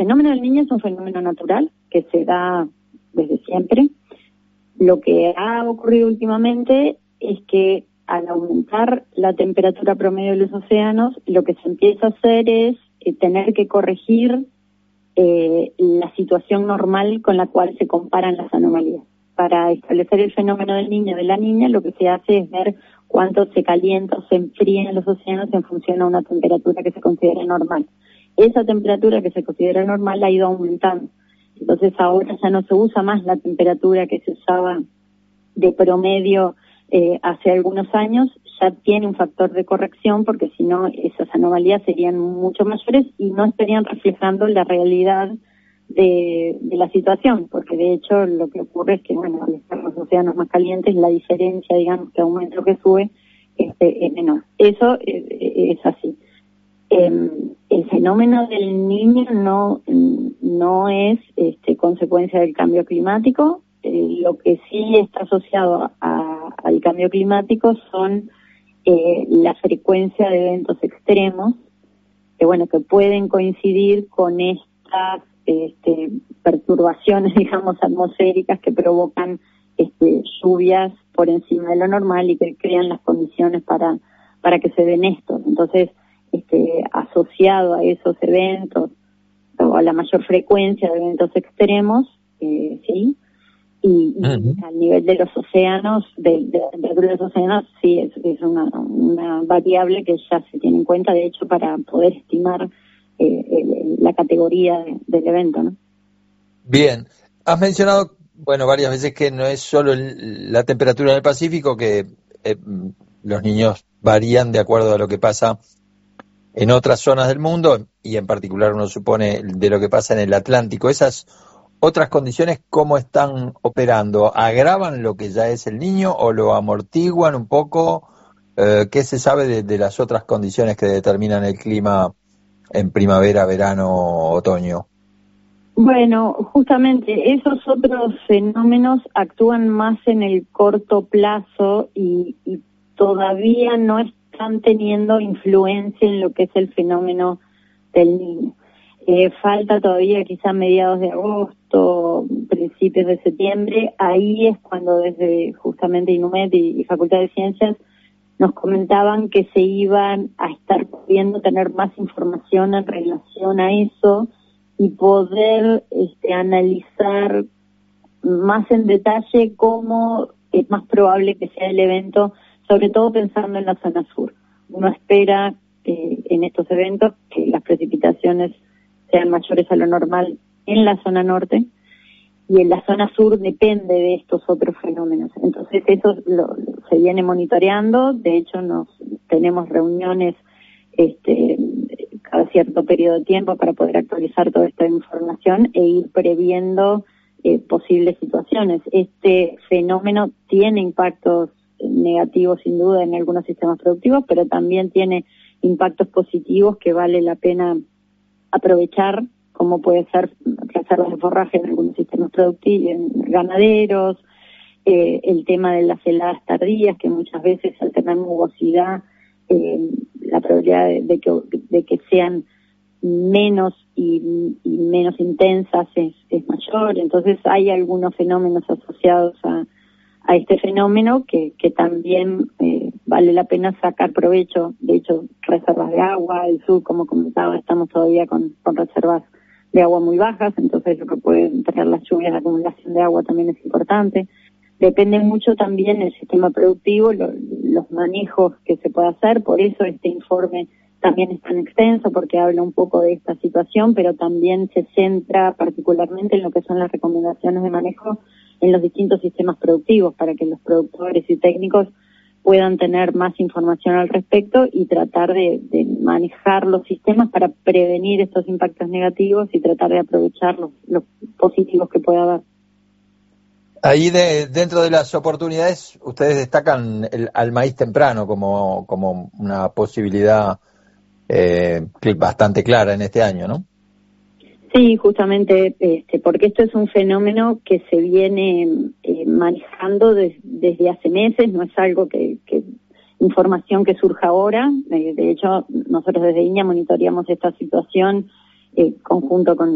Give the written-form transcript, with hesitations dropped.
fenómeno del Niño es un fenómeno natural que se da desde siempre. Lo que ha ocurrido últimamente es que al aumentar la temperatura promedio de los océanos, lo que se empieza a hacer es tener que corregir la situación normal con la cual se comparan las anomalías. Para establecer el fenómeno del Niño y de la Niña, lo que se hace es ver cuánto se calienta o se enfría en los océanos en función a una temperatura que se considera normal. Esa temperatura que se considera normal ha ido aumentando. Entonces ahora ya no se usa más la temperatura que se usaba de promedio hace algunos años, ya tiene un factor de corrección, porque si no esas anomalías serían mucho mayores y no estarían reflejando la realidad de la situación, porque de hecho lo que ocurre es que, bueno, al estar los océanos más calientes, la diferencia, digamos, que aumenta o que sube, es menor. Eso es así. El fenómeno del Niño no es consecuencia del cambio climático. Lo que sí está asociado al cambio climático son la frecuencia de eventos extremos, que pueden coincidir con estas perturbaciones, digamos, atmosféricas que provocan lluvias por encima de lo normal y que crean las condiciones para que se den estos. Entonces, asociado a esos eventos o a la mayor frecuencia de eventos extremos, sí, y al nivel de los océanos, de la temperatura de los océanos, sí, es una variable que ya se tiene en cuenta, de hecho, para poder estimar la categoría del evento, ¿no? Bien, has mencionado, varias veces que no es solo la temperatura en el Pacífico, que los niños varían de acuerdo a lo que pasa en otras zonas del mundo, y en particular uno supone de lo que pasa en el Atlántico. Esas otras condiciones, ¿cómo están operando? ¿Agravan lo que ya es el Niño o lo amortiguan un poco? ¿Qué se sabe de las otras condiciones que determinan el clima en primavera, verano, otoño? Bueno, justamente esos otros fenómenos actúan más en el corto plazo y todavía no están teniendo influencia en lo que es el fenómeno del Niño. Falta todavía quizá mediados de agosto, principios de septiembre. Ahí es cuando desde justamente INUMED y Facultad de Ciencias nos comentaban que se iban a estar pudiendo tener más información en relación a eso y poder analizar más en detalle cómo es más probable que sea el evento, sobre todo pensando en la zona sur. Uno espera en estos eventos que las precipitaciones sean mayores a lo normal en la zona norte, y en la zona sur depende de estos otros fenómenos. Entonces eso se viene monitoreando. De hecho tenemos reuniones cada cierto periodo de tiempo para poder actualizar toda esta información e ir previendo posibles situaciones. Este fenómeno tiene impactos negativos sin duda en algunos sistemas productivos, pero también tiene impactos positivos que vale la pena aprovechar, como puede ser reservas de forraje en algunos sistemas productivos, en ganaderos, el tema de las heladas tardías, que muchas veces al tener nubosidad, la probabilidad de que sean menos y menos intensas es mayor. Entonces hay algunos fenómenos asociados a este fenómeno que también vale la pena sacar provecho. De hecho, reservas de agua, el sur, como comentaba, estamos todavía con reservas de agua muy bajas, entonces lo que pueden traer las lluvias, la acumulación de agua también es importante. Depende mucho también del sistema productivo, los manejos que se puede hacer. Por eso este informe también es tan extenso, porque habla un poco de esta situación, pero también se centra particularmente en lo que son las recomendaciones de manejo en los distintos sistemas productivos, para que los productores y técnicos puedan tener más información al respecto y tratar de manejar los sistemas para prevenir estos impactos negativos y tratar de aprovechar los positivos que pueda haber. Ahí dentro de las oportunidades, ustedes destacan al maíz temprano como una posibilidad bastante clara en este año, ¿no? Sí, justamente porque esto es un fenómeno que se viene manejando desde hace meses, no es algo información que surja ahora. De hecho, nosotros desde INEA monitoreamos esta situación conjunto con